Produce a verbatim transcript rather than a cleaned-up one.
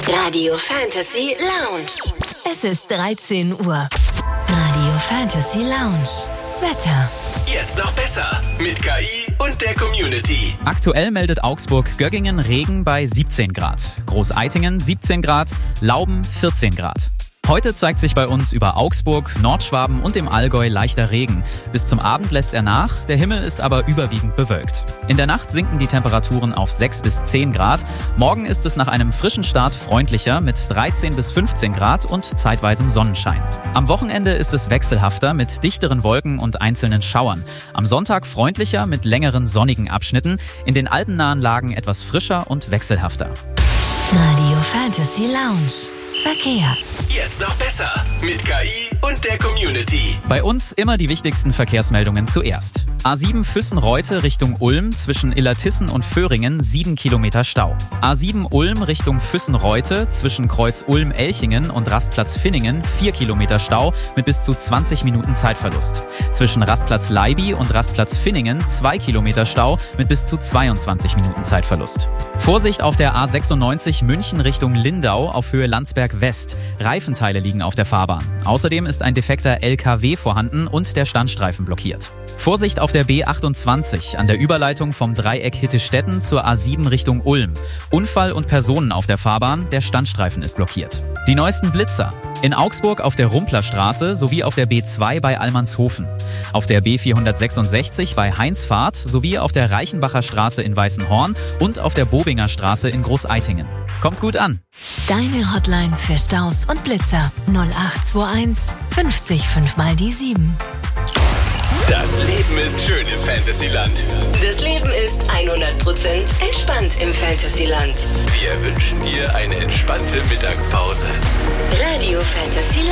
Radio Fantasy Lounge. Es ist dreizehn Uhr. Radio Fantasy Lounge. Wetter. Jetzt noch besser mit K I und der Community. Aktuell meldet Augsburg-Göggingen Regen bei siebzehn Grad. Großeitingen siebzehn Grad, Lauben vierzehn Grad. Heute zeigt sich bei uns über Augsburg, Nordschwaben und dem Allgäu leichter Regen. Bis zum Abend lässt er nach, der Himmel ist aber überwiegend bewölkt. In der Nacht sinken die Temperaturen auf sechs bis zehn Grad. Morgen ist es nach einem frischen Start freundlicher mit dreizehn bis fünfzehn Grad und zeitweisem Sonnenschein. Am Wochenende ist es wechselhafter mit dichteren Wolken und einzelnen Schauern. Am Sonntag freundlicher mit längeren sonnigen Abschnitten. In den alpennahen Lagen etwas frischer und wechselhafter. Radio Fantasy Lounge. Verkehr. Jetzt noch besser mit K I und der Community. Bei uns immer die wichtigsten Verkehrsmeldungen zuerst. A sieben Füssen-Reute Richtung Ulm zwischen Illertissen und Föhringen sieben Kilometer Stau. A sieben Ulm Richtung Füssen-Reute zwischen Kreuz Ulm-Elchingen und Rastplatz Finningen vier Kilometer Stau mit bis zu zwanzig Minuten Zeitverlust. Zwischen Rastplatz Leiby und Rastplatz Finningen zwei Kilometer Stau mit bis zu zweiundzwanzig Minuten Zeitverlust. Vorsicht auf der A sechsundneunzig München Richtung Lindau auf Höhe Landsberg West. Reifenteile liegen auf der Fahrbahn. Außerdem ist ein defekter L K W vorhanden und der Standstreifen blockiert. Vorsicht auf der B achtundzwanzig an der Überleitung vom Dreieck Hittestetten zur A sieben Richtung Ulm. Unfall und Personen auf der Fahrbahn, der Standstreifen ist blockiert. Die neuesten Blitzer. In Augsburg auf der Rumplerstraße sowie auf der B zwei bei Allmannshofen. Auf der B vierhundertsechsundsechzig bei Heinzfahrt sowie auf der Reichenbacher Straße in Weißenhorn und auf der Bobinger Straße in Großeitingen. Kommt gut an. Deine Hotline für Staus und Blitzer null acht zwei eins fünfzig fünf mal die sieben. Das Leben ist schön im Fantasyland. Das Leben ist hundert Prozent entspannt im Fantasyland. Wir wünschen dir eine entspannte Mittagspause. Radio Fantasy